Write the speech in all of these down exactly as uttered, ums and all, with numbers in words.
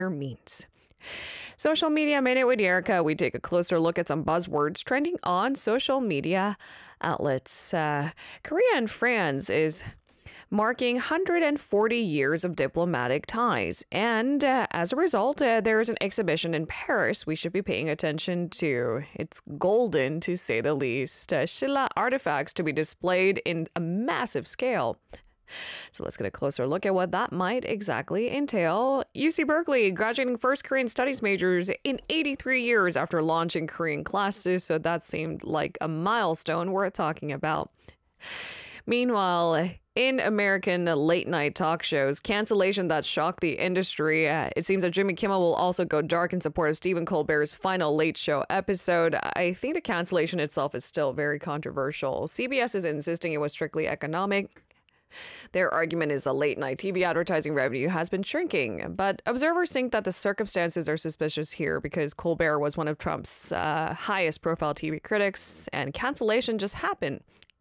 means. Social Media Minute with Erica. We take a closer look at some buzzwords trending on social media outlets. Uh, Korea and France is marking one hundred forty years of diplomatic ties. And uh, as a result, uh, there is an exhibition in Paris we should be paying attention to. It's golden, to say the least. Uh, Silla artifacts to be displayed in a massive scale. So let's get a closer look at what that might exactly entail. U C Berkeley graduating first Korean studies majors in eighty-three years after launching Korean classes, so that seemed like a milestone worth talking about. Meanwhile, in American late-night talk shows, cancellation that shocked the industry. Uh, it seems that Jimmy Kimmel will also go dark in support of Stephen Colbert's final Late Show episode. I think the cancellation itself is still very controversial. C B S is insisting it was strictly economic. Their argument is the late-night T V advertising revenue has been shrinking, but observers think that the circumstances are suspicious here because Colbert was one of Trump's uh, highest-profile T V critics, and cancellation just happened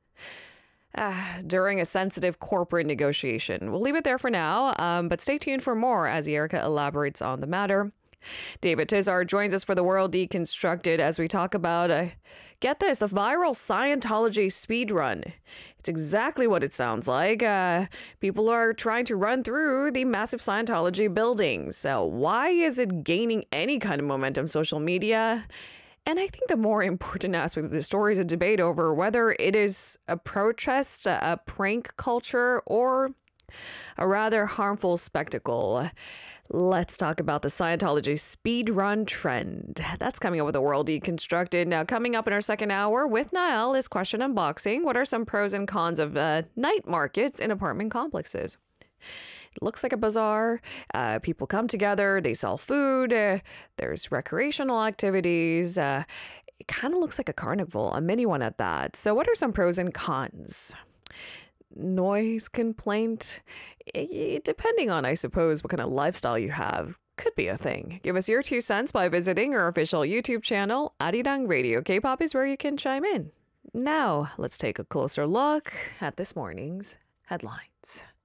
uh, during a sensitive corporate negotiation. We'll leave it there for now, um, but stay tuned for more as Erica elaborates on the matter. David Tizar joins us for The World Deconstructed as we talk about, uh, get this, a viral Scientology speed run. It's exactly what it sounds like. Uh, people are trying to run through the massive Scientology buildings. So why is it gaining any kind of momentum on social media? And I think the more important aspect of the story is a debate over whether it is a protest, a, a prank culture, or a rather harmful spectacle. Let's talk about the Scientology speedrun trend. That's coming up with The World Deconstructed. Now, coming up in our second hour with Niall is Question Unboxing. What are some pros and cons of uh, night markets in apartment complexes? It looks like a bazaar. Uh, people come together. They sell food. Uh, there's recreational activities. Uh, it kind of looks like a carnival, a mini one at that. So what are some pros and cons? Noise complaint, depending on, I suppose, what kind of lifestyle you have, could be a thing. Give us your two cents by visiting our official YouTube channel, Arirang Radio. K-pop is where you can chime in. Now, let's take a closer look at this morning's headlines.